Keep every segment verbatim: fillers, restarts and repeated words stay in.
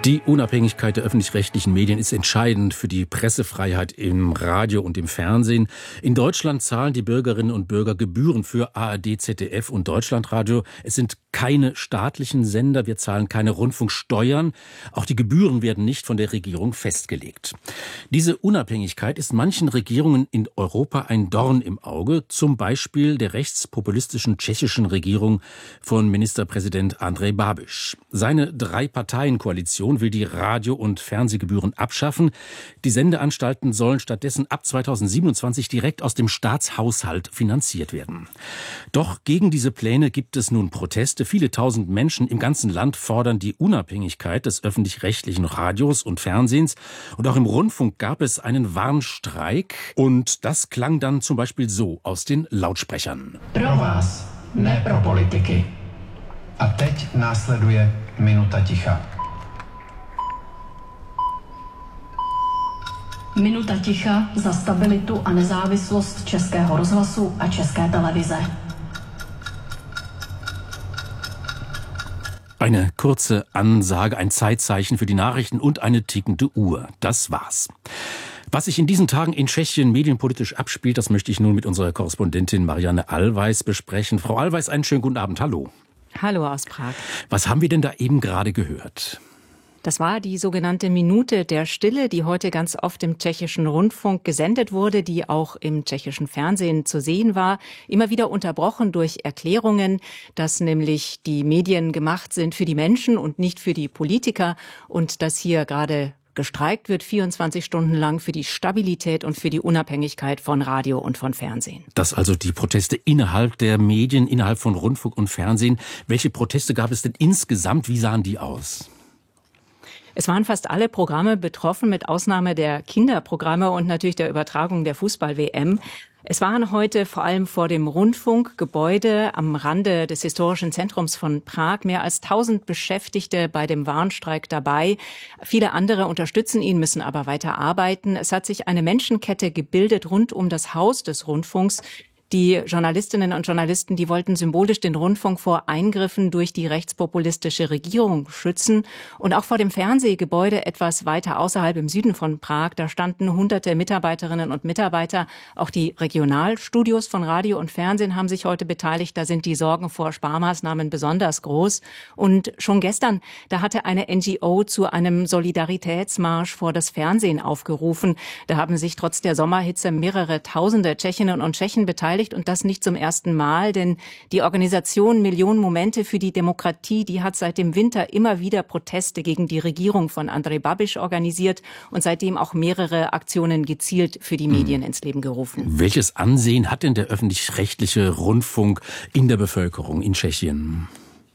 Die Unabhängigkeit der öffentlich-rechtlichen Medien ist entscheidend für die Pressefreiheit im Radio und im Fernsehen. In Deutschland zahlen die Bürgerinnen und Bürger Gebühren für A R D, Z D F und Deutschlandradio. Es sind keine staatlichen Sender, wir zahlen keine Rundfunksteuern. Auch die Gebühren werden nicht von der Regierung festgelegt. Diese Unabhängigkeit ist manchen Regierungen in Europa ein Dorn im Auge, zum Beispiel der rechtspopulistischen tschechischen Regierung von Ministerpräsident Andrej Babiš. Seine Drei-Parteien-Koalition will die Radio- und Fernsehgebühren abschaffen. Die Sendeanstalten sollen stattdessen ab zweitausendsiebenundzwanzig direkt aus dem Staatshaushalt finanziert werden. Doch gegen diese Pläne gibt es nun Proteste. Viele tausend Menschen im ganzen Land fordern die Unabhängigkeit des öffentlich-rechtlichen Radios und Fernsehens. Und auch im Rundfunk gab es einen Warnstreik. Und das klang dann zum Beispiel so aus den Lautsprechern. Pro vás, ne pro politiky. A teď následuje minuta ticha. Minuta ticha za stabilitu a nezávislost Českého rozhlasu a České televize. Eine kurze Ansage, ein Zeitzeichen für die Nachrichten und eine tickende Uhr. Das war's. Was sich in diesen Tagen in Tschechien medienpolitisch abspielt, das möchte ich nun mit unserer Korrespondentin Marianne Allweis besprechen. Frau Allweis, einen schönen guten Abend. Hallo. Hallo aus Prag. Was haben wir denn da eben gerade gehört? Das war die sogenannte Minute der Stille, die heute ganz oft im tschechischen Rundfunk gesendet wurde, die auch im tschechischen Fernsehen zu sehen war. Immer wieder unterbrochen durch Erklärungen, dass nämlich die Medien gemacht sind für die Menschen und nicht für die Politiker und dass hier gerade gestreikt wird, vierundzwanzig Stunden lang, für die Stabilität und für die Unabhängigkeit von Radio und von Fernsehen. Das also die Proteste innerhalb der Medien, innerhalb von Rundfunk und Fernsehen. Welche Proteste gab es denn insgesamt? Wie sahen die aus? Es waren fast alle Programme betroffen, mit Ausnahme der Kinderprogramme und natürlich der Übertragung der Fußball-W M. Es waren heute vor allem vor dem Rundfunkgebäude am Rande des historischen Zentrums von Prag mehr als tausend Beschäftigte bei dem Warnstreik dabei. Viele andere unterstützen ihn, müssen aber weiter arbeiten. Es hat sich eine Menschenkette gebildet rund um das Haus des Rundfunks. Die Journalistinnen und Journalisten, die wollten symbolisch den Rundfunk vor Eingriffen durch die rechtspopulistische Regierung schützen. Und auch vor dem Fernsehgebäude etwas weiter außerhalb im Süden von Prag, da standen hunderte Mitarbeiterinnen und Mitarbeiter. Auch die Regionalstudios von Radio und Fernsehen haben sich heute beteiligt. Da sind die Sorgen vor Sparmaßnahmen besonders groß. Und schon gestern, da hatte eine N G O zu einem Solidaritätsmarsch vor das Fernsehen aufgerufen. Da haben sich trotz der Sommerhitze mehrere tausende Tschechinnen und Tschechen beteiligt. Und das nicht zum ersten Mal, denn die Organisation Millionen Momente für die Demokratie, die hat seit dem Winter immer wieder Proteste gegen die Regierung von Andrej Babiš organisiert und seitdem auch mehrere Aktionen gezielt für die Medien ins Leben gerufen. Welches Ansehen hat denn der öffentlich-rechtliche Rundfunk in der Bevölkerung in Tschechien?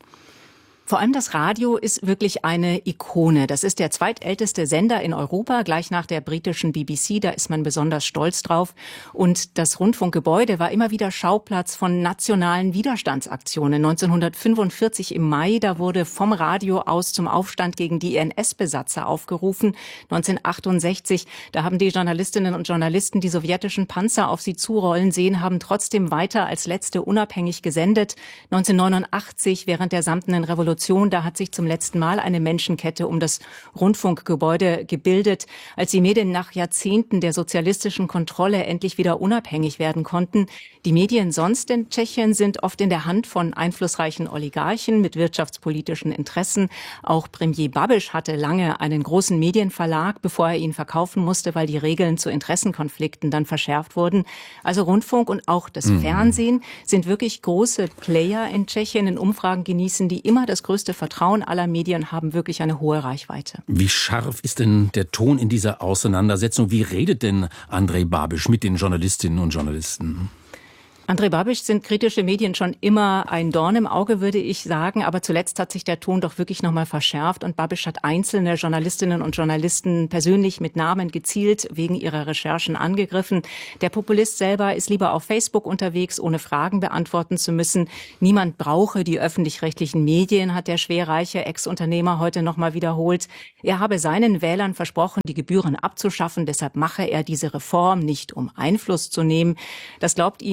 Vor allem das Radio ist wirklich eine Ikone. Das ist der zweitälteste Sender in Europa, gleich nach der britischen B B C. Da ist man besonders stolz drauf. Und das Rundfunkgebäude war immer wieder Schauplatz von nationalen Widerstandsaktionen. neunzehnhundertfünfundvierzig im Mai, da wurde vom Radio aus zum Aufstand gegen die N S-Besatzer aufgerufen. neunzehnhundertachtundsechzig, da haben die Journalistinnen und Journalisten die sowjetischen Panzer auf sie zurollen sehen, haben trotzdem weiter als letzte unabhängig gesendet. neunzehnhundertneunundachtzig, während der samtenen Revolution, da hat sich zum letzten Mal eine Menschenkette um das Rundfunkgebäude gebildet. Als die Medien nach Jahrzehnten der sozialistischen Kontrolle endlich wieder unabhängig werden konnten. Die Medien sonst in Tschechien sind oft in der Hand von einflussreichen Oligarchen mit wirtschaftspolitischen Interessen. Auch Premier Babiš hatte lange einen großen Medienverlag, bevor er ihn verkaufen musste, weil die Regeln zu Interessenkonflikten dann verschärft wurden. Also Rundfunk und auch das mhm. Fernsehen sind wirklich große Player in Tschechien. In Umfragen genießen die immer das größte Vertrauen aller Medien, haben wirklich eine hohe Reichweite. Wie scharf ist denn der Ton in dieser Auseinandersetzung? Wie redet denn Andrej Babiš mit den Journalistinnen und Journalisten? Andrej Babiš sind kritische Medien schon immer ein Dorn im Auge, würde ich sagen. Aber zuletzt hat sich der Ton doch wirklich nochmal verschärft. Und Babiš hat einzelne Journalistinnen und Journalisten persönlich mit Namen gezielt wegen ihrer Recherchen angegriffen. Der Populist selber ist lieber auf Facebook unterwegs, ohne Fragen beantworten zu müssen. Niemand brauche die öffentlich-rechtlichen Medien, hat der schwerreiche Ex-Unternehmer heute nochmal wiederholt. Er habe seinen Wählern versprochen, die Gebühren abzuschaffen. Deshalb mache er diese Reform nicht, um Einfluss zu nehmen. Das glaubt ihm hier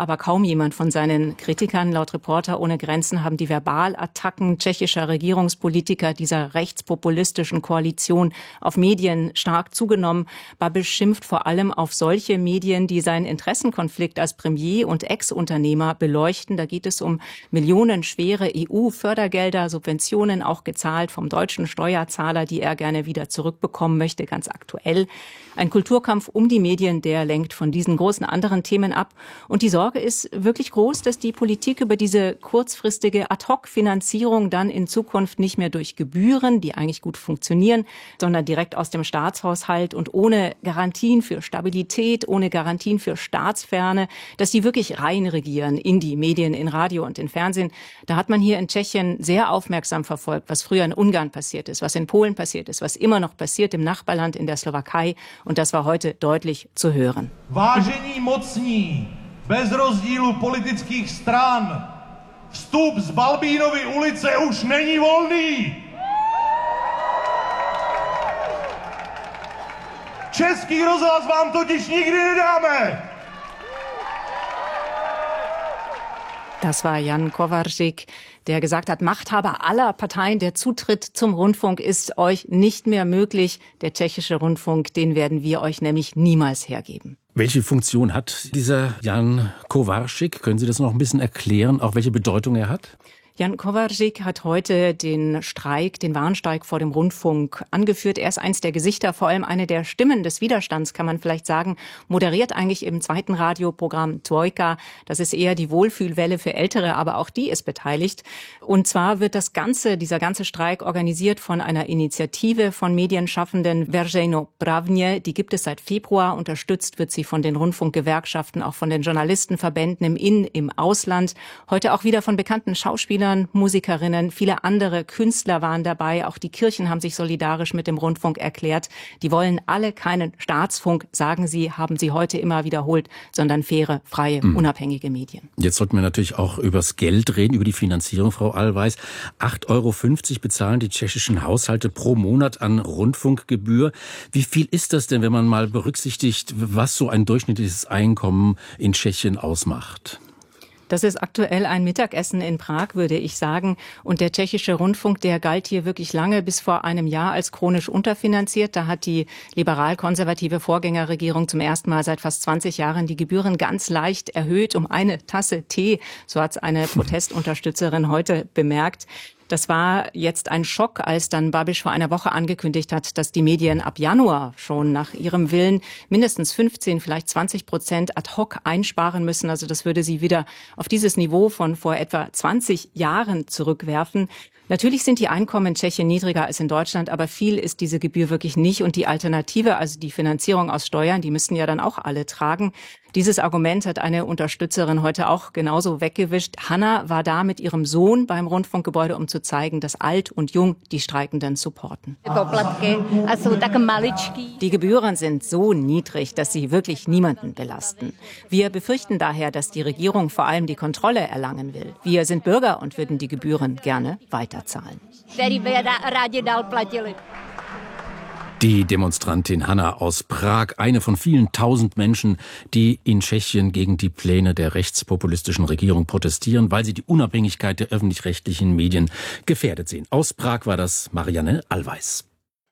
aber kaum jemand von seinen Kritikern. Laut Reporter ohne Grenzen haben die Verbalattacken tschechischer Regierungspolitiker dieser rechtspopulistischen Koalition auf Medien stark zugenommen. Babiš schimpft vor allem auf solche Medien, die seinen Interessenkonflikt als Premier und Ex-Unternehmer beleuchten. Da geht es um millionenschwere E U-Fördergelder, Subventionen, auch gezahlt vom deutschen Steuerzahler, die er gerne wieder zurückbekommen möchte, ganz aktuell. Ein Kulturkampf um die Medien, der lenkt von diesen großen anderen Themen ab. Und die Sorge ist wirklich groß, dass die Politik über diese kurzfristige Ad-hoc-Finanzierung dann in Zukunft nicht mehr durch Gebühren, die eigentlich gut funktionieren, sondern direkt aus dem Staatshaushalt und ohne Garantien für Stabilität, ohne Garantien für Staatsferne, dass die wirklich reinregieren in die Medien, in Radio und in Fernsehen. Da hat man hier in Tschechien sehr aufmerksam verfolgt, was früher in Ungarn passiert ist, was in Polen passiert ist, was immer noch passiert im Nachbarland in der Slowakei. Und das war heute deutlich zu hören. Vážení mocní, bez rozdílu politických stran, vstup z Balbínovy ulice už není volný. Český rozhlas vám totiž nikdy nedáme. Das war Jan Kovařík, der gesagt hat, Machthaber aller Parteien, der Zutritt zum Rundfunk ist euch nicht mehr möglich. Der tschechische Rundfunk, den werden wir euch nämlich niemals hergeben. Welche Funktion hat dieser Jan Kovařík? Können Sie das noch ein bisschen erklären, auch welche Bedeutung er hat? Jan Kovařík hat heute den Streik, den Warnstreik vor dem Rundfunk angeführt. Er ist eins der Gesichter, vor allem eine der Stimmen des Widerstands, kann man vielleicht sagen, moderiert eigentlich im zweiten Radioprogramm Dvojka. Das ist eher die Wohlfühlwelle für Ältere, aber auch die ist beteiligt. Und zwar wird das Ganze, dieser ganze Streik organisiert von einer Initiative von Medienschaffenden Veřejnoprávně. Die gibt es seit Februar. Unterstützt wird sie von den Rundfunkgewerkschaften, auch von den Journalistenverbänden im In-, im Ausland. Heute auch wieder von bekannten Schauspielern, Musikerinnen, viele andere Künstler waren dabei. Auch die Kirchen haben sich solidarisch mit dem Rundfunk erklärt. Die wollen alle keinen Staatsfunk, sagen sie, haben sie heute immer wiederholt, sondern faire, freie, mhm. unabhängige Medien. Jetzt sollten wir natürlich auch übers Geld reden, über die Finanzierung, Frau Allweis. acht Euro fünfzig bezahlen die tschechischen Haushalte pro Monat an Rundfunkgebühr. Wie viel ist das denn, wenn man mal berücksichtigt, was so ein durchschnittliches Einkommen in Tschechien ausmacht? Das ist aktuell ein Mittagessen in Prag, würde ich sagen. Und der tschechische Rundfunk, der galt hier wirklich lange, bis vor einem Jahr, als chronisch unterfinanziert. Da hat die liberal-konservative Vorgängerregierung zum ersten Mal seit fast zwanzig Jahren die Gebühren ganz leicht erhöht um eine Tasse Tee. So hat es eine Protestunterstützerin heute bemerkt. Das war jetzt ein Schock, als dann Babiš vor einer Woche angekündigt hat, dass die Medien ab Januar schon nach ihrem Willen mindestens fünfzehn, vielleicht zwanzig Prozent ad hoc einsparen müssen. Also das würde sie wieder auf dieses Niveau von vor etwa zwanzig Jahren zurückwerfen. Natürlich sind die Einkommen in Tschechien niedriger als in Deutschland, aber viel ist diese Gebühr wirklich nicht. Und die Alternative, also die Finanzierung aus Steuern, die müssten ja dann auch alle tragen. Dieses Argument hat eine Unterstützerin heute auch genauso weggewischt. Hanna war da mit ihrem Sohn beim Rundfunkgebäude, um zu zeigen, dass alt und jung die Streikenden supporten. Die Gebühren sind so niedrig, dass sie wirklich niemanden belasten. Wir befürchten daher, dass die Regierung vor allem die Kontrolle erlangen will. Wir sind Bürger und würden die Gebühren gerne weiterzahlen. Die Demonstrantin Hanna aus Prag, eine von vielen tausend Menschen, die in Tschechien gegen die Pläne der rechtspopulistischen Regierung protestieren, weil sie die Unabhängigkeit der öffentlich-rechtlichen Medien gefährdet sehen. Aus Prag war das Marianne Allweis.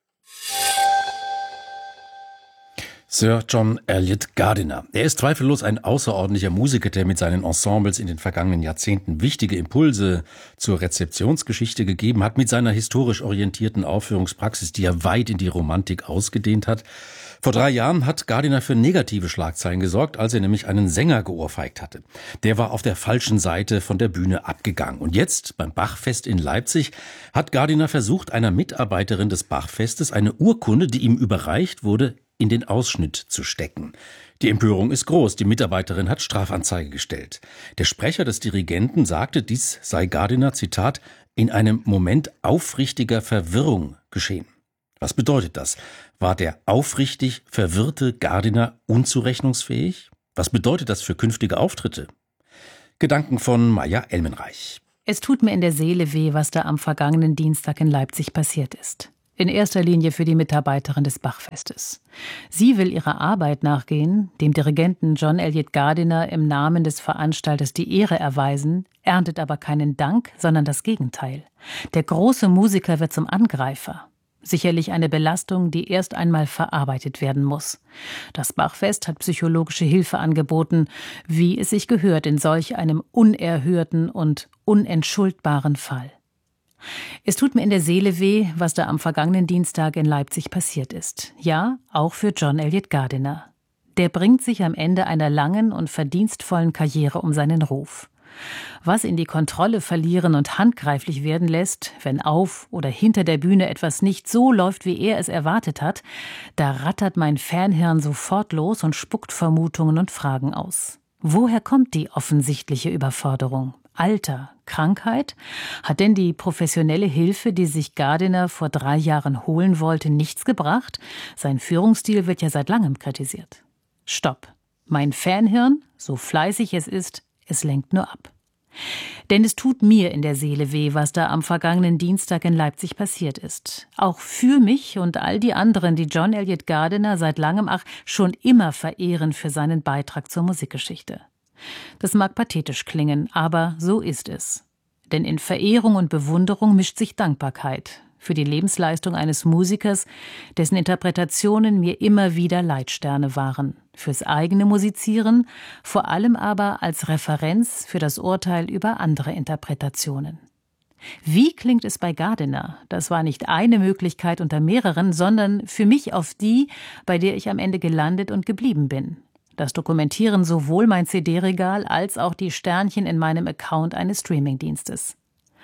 Sir John Eliot Gardiner. Er ist zweifellos ein außerordentlicher Musiker, der mit seinen Ensembles in den vergangenen Jahrzehnten wichtige Impulse zur Rezeptionsgeschichte gegeben hat, mit seiner historisch orientierten Aufführungspraxis, die er weit in die Romantik ausgedehnt hat. Vor drei Jahren hat Gardiner für negative Schlagzeilen gesorgt, als er nämlich einen Sänger geohrfeigt hatte. Der war auf der falschen Seite von der Bühne abgegangen. Und jetzt, beim Bachfest in Leipzig, hat Gardiner versucht, einer Mitarbeiterin des Bachfestes eine Urkunde, die ihm überreicht wurde, in den Ausschnitt zu stecken. Die Empörung ist groß. Die Mitarbeiterin hat Strafanzeige gestellt. Der Sprecher des Dirigenten sagte, dies sei Gardiner, Zitat, in einem Moment aufrichtiger Verwirrung geschehen. Was bedeutet das? War der aufrichtig verwirrte Gardiner unzurechnungsfähig? Was bedeutet das für künftige Auftritte? Gedanken von Maja Elmenreich. Es tut mir in der Seele weh, was da am vergangenen Dienstag in Leipzig passiert ist. In erster Linie für die Mitarbeiterin des Bachfestes. Sie will ihrer Arbeit nachgehen, dem Dirigenten John Eliot Gardiner im Namen des Veranstalters die Ehre erweisen, erntet aber keinen Dank, sondern das Gegenteil. Der große Musiker wird zum Angreifer. Sicherlich eine Belastung, die erst einmal verarbeitet werden muss. Das Bachfest hat psychologische Hilfe angeboten, wie es sich gehört in solch einem unerhörten und unentschuldbaren Fall. Es tut mir in der Seele weh, was da am vergangenen Dienstag in Leipzig passiert ist. Ja, auch für John Eliot Gardiner. Der bringt sich am Ende einer langen und verdienstvollen Karriere um seinen Ruf. Was ihn die Kontrolle verlieren und handgreiflich werden lässt, wenn auf oder hinter der Bühne etwas nicht so läuft, wie er es erwartet hat, da rattert mein Fanhirn sofort los und spuckt Vermutungen und Fragen aus. Woher kommt die offensichtliche Überforderung? Alter, Krankheit? Hat denn die professionelle Hilfe, die sich Gardiner vor drei Jahren holen wollte, nichts gebracht? Sein Führungsstil wird ja seit langem kritisiert. Stopp. Mein Fanhirn, so fleißig es ist, es lenkt nur ab. Denn es tut mir in der Seele weh, was da am vergangenen Dienstag in Leipzig passiert ist. Auch für mich und all die anderen, die John Eliot Gardiner seit langem, ach, schon immer verehren für seinen Beitrag zur Musikgeschichte. Das mag pathetisch klingen, aber so ist es. Denn in Verehrung und Bewunderung mischt sich Dankbarkeit für die Lebensleistung eines Musikers, dessen Interpretationen mir immer wieder Leitsterne waren. Fürs eigene Musizieren, vor allem aber als Referenz für das Urteil über andere Interpretationen. Wie klingt es bei Gardiner? Das war nicht eine Möglichkeit unter mehreren, sondern für mich auf die, bei der ich am Ende gelandet und geblieben bin. Das dokumentieren sowohl mein C D-Regal als auch die Sternchen in meinem Account eines Streamingdienstes.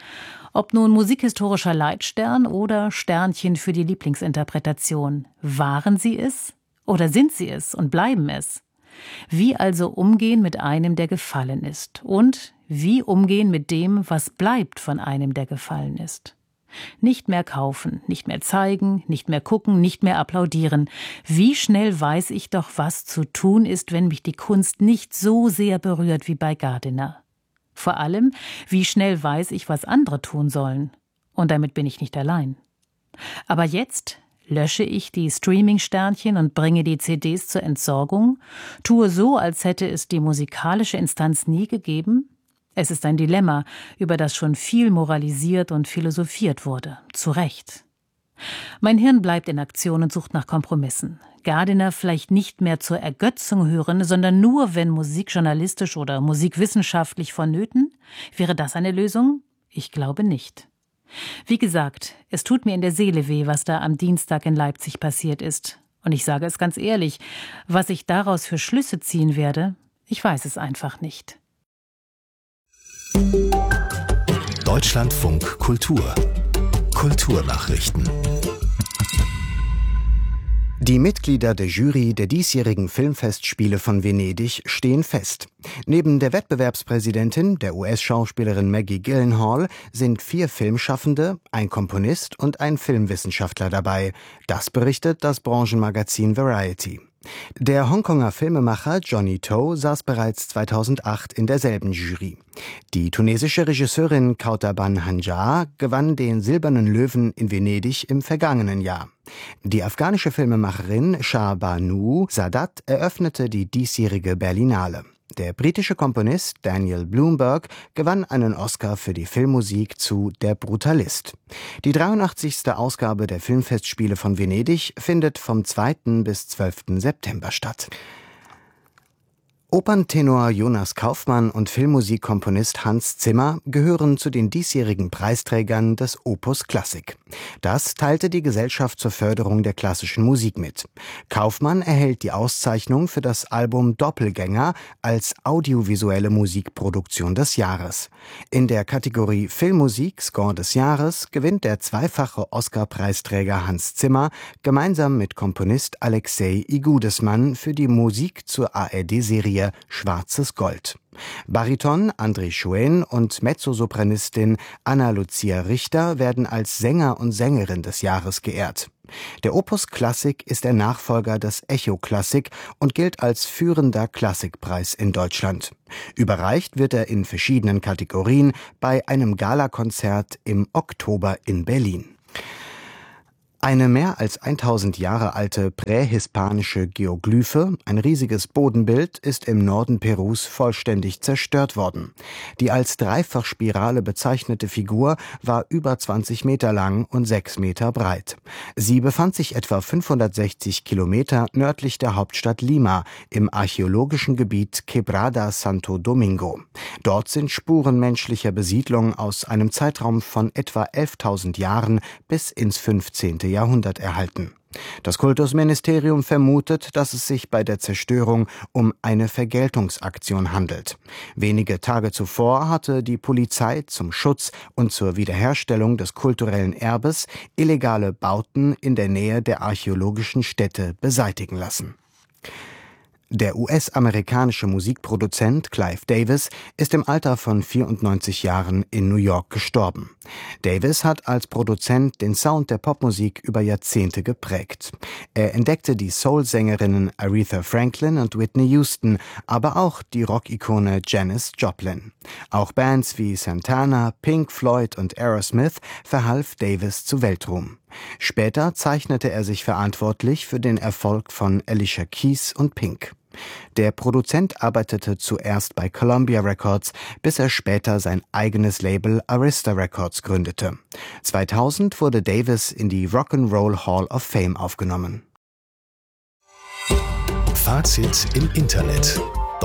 Ob nun musikhistorischer Leitstern oder Sternchen für die Lieblingsinterpretation, waren sie es oder sind sie es und bleiben es? Wie also umgehen mit einem, der gefallen ist? Und wie umgehen mit dem, was bleibt von einem, der gefallen ist? Nicht mehr kaufen, nicht mehr zeigen, nicht mehr gucken, nicht mehr applaudieren. Wie schnell weiß ich doch, was zu tun ist, wenn mich die Kunst nicht so sehr berührt wie bei Gardiner. Vor allem, wie schnell weiß ich, was andere tun sollen. Und damit bin ich nicht allein. Aber jetzt lösche ich die Streaming-Sternchen und bringe die C Ds zur Entsorgung, tue so, als hätte es die musikalische Instanz nie gegeben. Es ist ein Dilemma, über das schon viel moralisiert und philosophiert wurde. Zu Recht. Mein Hirn bleibt in Aktion und sucht nach Kompromissen. Gardiner vielleicht nicht mehr zur Ergötzung hören, sondern nur, wenn musikjournalistisch oder musikwissenschaftlich vonnöten? Wäre das eine Lösung? Ich glaube nicht. Wie gesagt, es tut mir in der Seele weh, was da am Dienstag in Leipzig passiert ist. Und ich sage es ganz ehrlich, was ich daraus für Schlüsse ziehen werde, ich weiß es einfach nicht. Deutschlandfunk Kultur. Kulturnachrichten. Die Mitglieder der Jury der diesjährigen Filmfestspiele von Venedig stehen fest. Neben der Wettbewerbspräsidentin, der U S-Schauspielerin Maggie Gyllenhaal, sind vier Filmschaffende, ein Komponist und ein Filmwissenschaftler dabei. Das berichtet das Branchenmagazin Variety. Der Hongkonger Filmemacher Johnny To saß bereits zweitausendacht in derselben Jury. Die tunesische Regisseurin Kautaban Hanja gewann den Silbernen Löwen in Venedig im vergangenen Jahr. Die afghanische Filmemacherin Shahbanu Sadat eröffnete die diesjährige Berlinale. Der britische Komponist Daniel Bloomberg gewann einen Oscar für die Filmmusik zu Der Brutalist. Die dreiundachtzigste Ausgabe der Filmfestspiele von Venedig findet vom zweiten bis zwölften September statt. Operntenor Jonas Kaufmann und Filmmusikkomponist Hans Zimmer gehören zu den diesjährigen Preisträgern des Opus Klassik. Das teilte die Gesellschaft zur Förderung der klassischen Musik mit. Kaufmann erhält die Auszeichnung für das Album Doppelgänger als audiovisuelle Musikproduktion des Jahres. In der Kategorie Filmmusik Score des Jahres gewinnt der zweifache Oscar-Preisträger Hans Zimmer gemeinsam mit Komponist Alexei Igudesmann für die Musik zur A R D-Serie Schwarzes Gold. Bariton André Schoen und Mezzosopranistin Anna-Lucia Richter werden als Sänger und Sängerin des Jahres geehrt. Der Opus Klassik ist der Nachfolger des Echo Klassik und gilt als führender Klassikpreis in Deutschland. Überreicht wird er in verschiedenen Kategorien bei einem Galakonzert im Oktober in Berlin. Eine mehr als tausend Jahre alte prähispanische Geoglyphe, ein riesiges Bodenbild, ist im Norden Perus vollständig zerstört worden. Die als Dreifachspirale bezeichnete Figur war über zwanzig Meter lang und sechs Meter breit. Sie befand sich etwa fünfhundertsechzig Kilometer nördlich der Hauptstadt Lima im archäologischen Gebiet Quebrada Santo Domingo. Dort sind Spuren menschlicher Besiedlung aus einem Zeitraum von etwa elftausend Jahren bis ins fünfzehnten Jahrhundert erhalten. Das Kultusministerium vermutet, dass es sich bei der Zerstörung um eine Vergeltungsaktion handelt. Wenige Tage zuvor hatte die Polizei zum Schutz und zur Wiederherstellung des kulturellen Erbes illegale Bauten in der Nähe der archäologischen Stätte beseitigen lassen. Der U S-amerikanische Musikproduzent Clive Davis ist im Alter von vierundneunzig Jahren in New York gestorben. Davis hat als Produzent den Sound der Popmusik über Jahrzehnte geprägt. Er entdeckte die Soul-Sängerinnen Aretha Franklin und Whitney Houston, aber auch die Rock-Ikone Janis Joplin. Auch Bands wie Santana, Pink Floyd und Aerosmith verhalf Davis zu Weltruhm. Später zeichnete er sich verantwortlich für den Erfolg von Alicia Keys und Pink. Der Produzent arbeitete zuerst bei Columbia Records, bis er später sein eigenes Label Arista Records gründete. zweitausend wurde Davis in die Rock'n'Roll Hall of Fame aufgenommen. Fazit im Internet.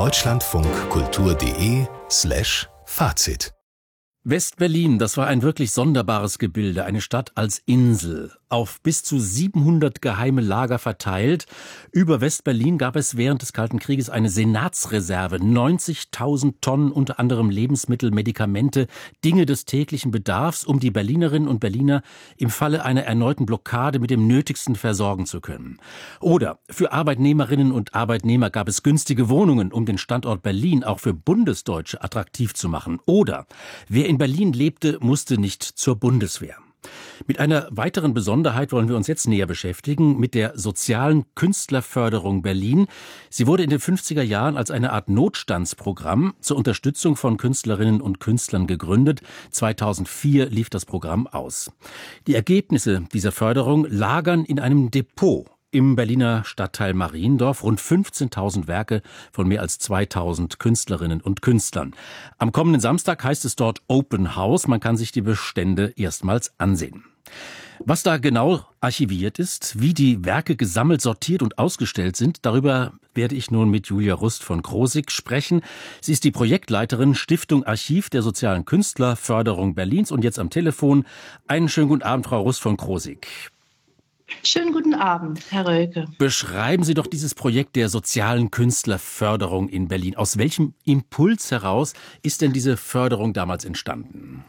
deutschlandfunkkultur.de slash Fazit. West-Berlin, das war ein wirklich sonderbares Gebilde, eine Stadt als Insel, auf bis zu siebenhundert geheime Lager verteilt. Über West-Berlin gab es während des Kalten Krieges eine Senatsreserve, neunzigtausend Tonnen, unter anderem Lebensmittel, Medikamente, Dinge des täglichen Bedarfs, um die Berlinerinnen und Berliner im Falle einer erneuten Blockade mit dem Nötigsten versorgen zu können. Oder für Arbeitnehmerinnen und Arbeitnehmer gab es günstige Wohnungen, um den Standort Berlin auch für Bundesdeutsche attraktiv zu machen. Oder wer in Berlin lebte, musste nicht zur Bundeswehr. Mit einer weiteren Besonderheit wollen wir uns jetzt näher beschäftigen, mit der sozialen Künstlerförderung Berlin. Sie wurde in den fünfziger Jahren als eine Art Notstandsprogramm zur Unterstützung von Künstlerinnen und Künstlern gegründet. zweitausendvier lief das Programm aus. Die Ergebnisse dieser Förderung lagern in einem Depot im Berliner Stadtteil Mariendorf, rund fünfzehntausend Werke von mehr als zweitausend Künstlerinnen und Künstlern. Am kommenden Samstag heißt es dort Open House. Man kann sich die Bestände erstmals ansehen. Was da genau archiviert ist, wie die Werke gesammelt, sortiert und ausgestellt sind, darüber werde ich nun mit Julia Rust von Krosigk sprechen. Sie ist die Projektleiterin Stiftung Archiv der sozialen Künstlerförderung Berlins und jetzt am Telefon. Einen schönen guten Abend, Frau Rust von Krosigk. Schönen guten Abend, Herr Rölke. Beschreiben Sie doch dieses Projekt der sozialen Künstlerförderung in Berlin. Aus welchem Impuls heraus ist denn diese Förderung damals entstanden?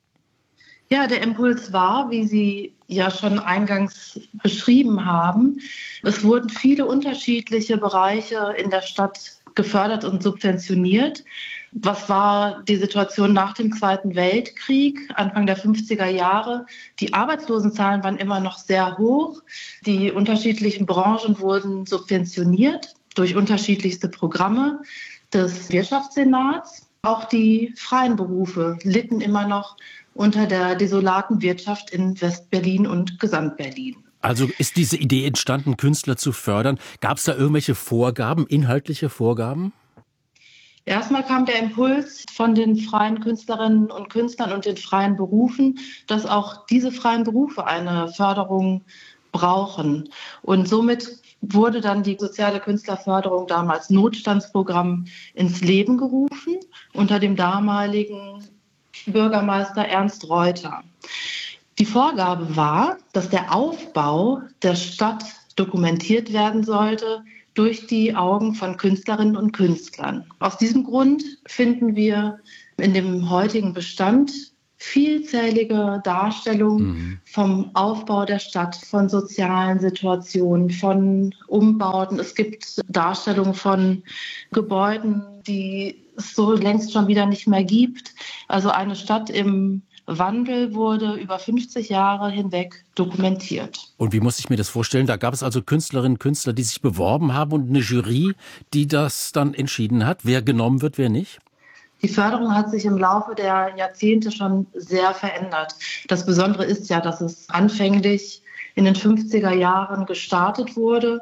Ja, der Impuls war, wie Sie ja schon eingangs beschrieben haben, es wurden viele unterschiedliche Bereiche in der Stadt gefördert und subventioniert. Was war die Situation nach dem Zweiten Weltkrieg, Anfang der fünfziger Jahre? Die Arbeitslosenzahlen waren immer noch sehr hoch. Die unterschiedlichen Branchen wurden subventioniert durch unterschiedlichste Programme des Wirtschaftssenats. Auch die freien Berufe litten immer noch unter der desolaten Wirtschaft in West-Berlin und Gesamt-Berlin. Also ist diese Idee entstanden, Künstler zu fördern? Gab es da irgendwelche Vorgaben, inhaltliche Vorgaben? Erstmal kam der Impuls von den freien Künstlerinnen und Künstlern und den freien Berufen, dass auch diese freien Berufe eine Förderung brauchen. Und somit wurde dann die soziale Künstlerförderung damals Notstandsprogramm ins Leben gerufen unter dem damaligen Bürgermeister Ernst Reuter. Die Vorgabe war, dass der Aufbau der Stadt dokumentiert werden sollte durch die Augen von Künstlerinnen und Künstlern. Aus diesem Grund finden wir in dem heutigen Bestand vielzählige Darstellungen mhm. vom Aufbau der Stadt, von sozialen Situationen, von Umbauten. Es gibt Darstellungen von Gebäuden, die es so längst schon wieder nicht mehr gibt. Also eine Stadt im Wandel wurde über fünfzig Jahre hinweg dokumentiert. Und wie muss ich mir das vorstellen? Da gab es also Künstlerinnen und Künstler, die sich beworben haben und eine Jury, die das dann entschieden hat, wer genommen wird, wer nicht? Die Förderung hat sich im Laufe der Jahrzehnte schon sehr verändert. Das Besondere ist ja, dass es anfänglich in den fünfziger Jahren gestartet wurde.